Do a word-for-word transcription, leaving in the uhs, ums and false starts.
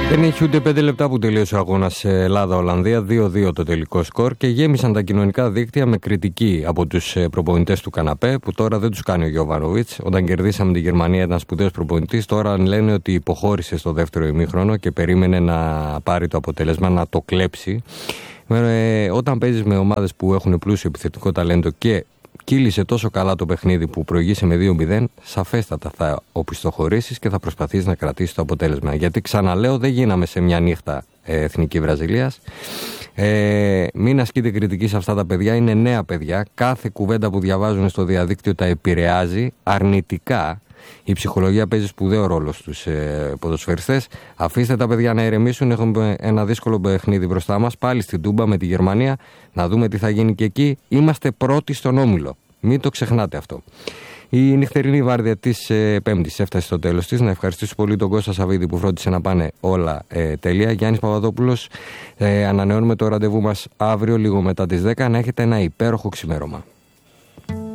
Δεν έχει ούτε πέντε λεπτά που τελείωσε ο αγώνας Ελλάδα-Ολλανδία, δύο δύο το τελικό σκορ και γέμισαν τα κοινωνικά δίκτυα με κριτική από τους προπονητές του καναπέ, που τώρα δεν τους κάνει ο Γιοβάνοβιτς. Όταν κερδίσαμε τη Γερμανία ήταν σπουδαίος προπονητής, τώρα λένε ότι υποχώρησε στο δεύτερο ημίχρονο και περίμενε να πάρει το αποτέλεσμα, να το κλέψει. Ε, όταν παίζεις με ομάδες που έχουν πλούσιο επιθετικό ταλέντο και κύλησε τόσο καλά το παιχνίδι που προηγείσαι με δύο μηδέν, σαφέστατα θα οπισθοχωρήσεις και θα προσπαθείς να κρατήσεις το αποτέλεσμα. Γιατί ξαναλέω, δεν γίναμε σε μια νύχτα ε, εθνική Βραζιλίας. Ε, μην ασκείτε κριτική σε αυτά τα παιδιά, είναι νέα παιδιά. Κάθε κουβέντα που διαβάζουν στο διαδίκτυο τα επηρεάζει αρνητικά. Η ψυχολογία παίζει σπουδαίο ρόλο στους ε, ποδοσφαιριστές. Αφήστε τα παιδιά να ηρεμήσουν. Έχουμε ένα δύσκολο παιχνίδι μπροστά μας. Πάλι στην Τούμπα με τη Γερμανία. Να δούμε τι θα γίνει και εκεί. Είμαστε πρώτοι στον όμιλο. Μην το ξεχνάτε αυτό. Η νυχτερινή βάρδια της ε, Πέμπτης έφτασε στο τέλος της. Να ευχαριστήσω πολύ τον Κώστα Σαββίδη που φρόντισε να πάνε όλα ε, τέλεια. Γιάννης Παπαδόπουλος. Ε, ανανεώνουμε το ραντεβού μας αύριο λίγο μετά τις δέκα. Να έχετε ένα υπέροχο ξημέρωμα.